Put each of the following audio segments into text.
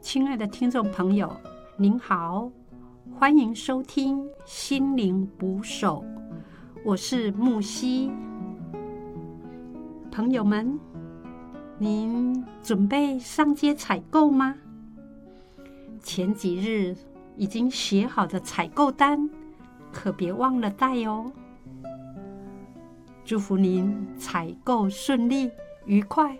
亲爱的听众朋友，您好，欢迎收听心灵捕手，我是木西。朋友们，您准备上街采购吗？前几日已经写好的采购单，可别忘了带哦。祝福您采购顺利、愉快。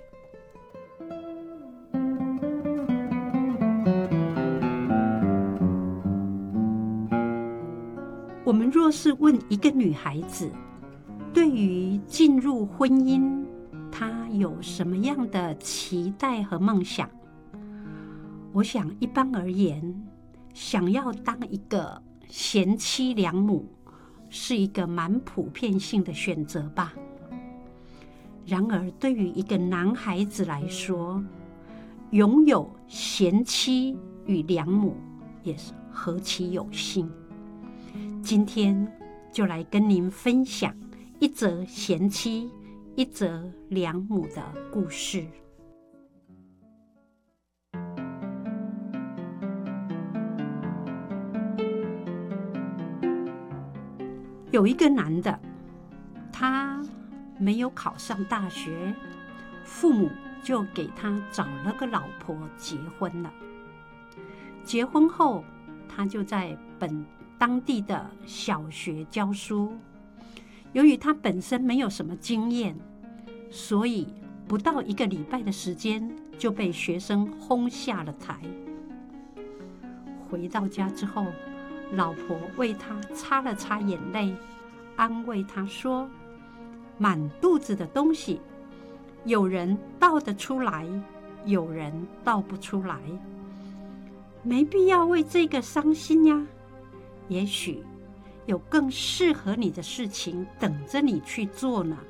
我们若是问一个女孩子，对于进入婚姻，她有什么样的期待和梦想？我想一般而言，想要当一个贤妻良母，是一个蛮普遍性的选择吧。然而，对于一个男孩子来说，拥有贤妻与良母也是何其有幸。今天就来跟您分享一则贤妻、一则良母的故事。有一个男的，他没有考上大学，父母就给他找了个老婆结婚了。结婚后，他就在当地的小学教书。由于他本身没有什么经验，所以不到1个礼拜的时间就被学生轰下了台。回到家之后，老婆为他擦了擦眼泪，安慰他说：满肚子的东西，有人倒得出来，有人倒不出来，没必要为这个伤心呀。也许有更适合你的事情等着你去做呢。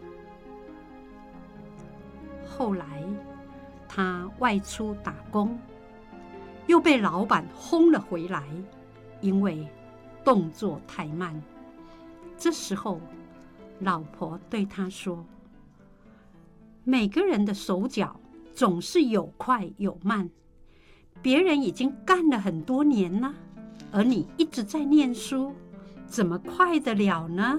后来他外出打工，又被老板轰了回来，因为动作太慢。这时候老婆对他说：每个人的手脚总是有快有慢，别人已经干了很多年了，而你一直在念书，怎么快得了呢？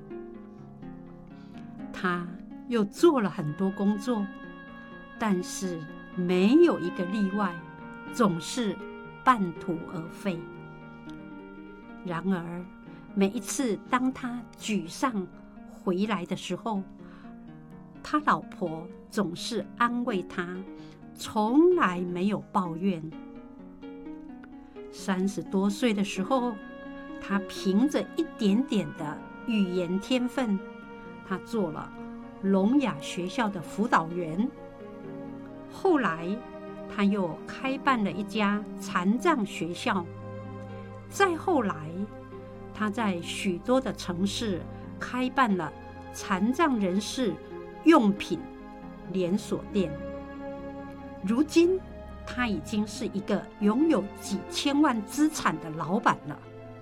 他又做了很多工作，但是没有一个例外，总是半途而废。然而每一次当他沮丧回来的时候，他老婆总是安慰他，从来没有抱怨。30多岁的时候，他凭着一点点的语言天分，他做了聋哑学校的辅导员。后来他又开办了一家残障学校。再后来，他在许多的城市开办了残障人士用品连锁店。如今他已经是一个拥有几千万资产的老板了。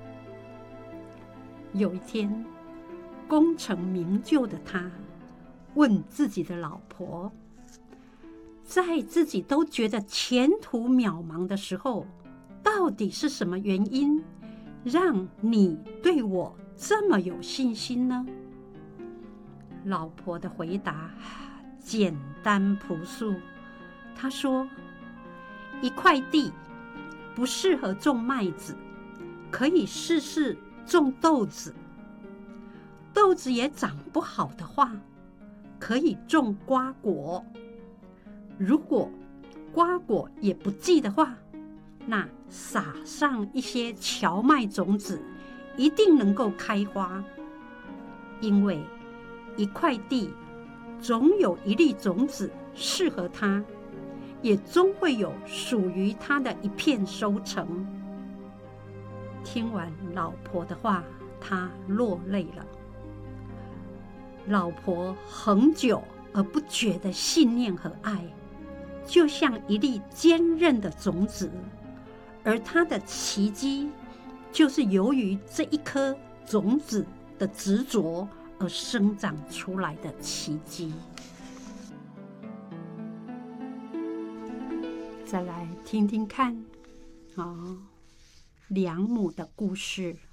有一天，功成名就的他问自己的老婆，在自己都觉得前途渺茫的时候，到底是什么原因让你对我这么有信心呢？老婆的回答简单朴素，她说：一块地不适合种麦子，可以试试种豆子。豆子也长不好的话，可以种瓜果。如果瓜果也不济的话，那撒上一些荞麦种子，一定能够开花。因为一块地总有一粒种子适合它，也终会有属于他的一片收成。听完老婆的话，他落泪了。老婆恒久而不绝的信念和爱，就像一粒坚韧的种子，而他的奇迹，就是由于这一颗种子的执着而生长出来的奇迹。 再来听听看，梁母的故事。